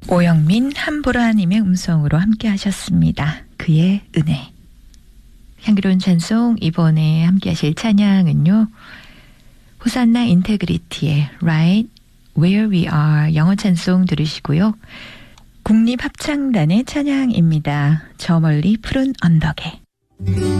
오영민, 한보라님의 음성으로 함께 하셨습니다. 그의 은혜. 향기로운 찬송, 이번에 함께 하실 찬양은요. 호산나 인테그리티의 Right Where We Are 영어 찬송 들으시고요. 국립합창단의 찬양입니다. 저 멀리 푸른 언덕에.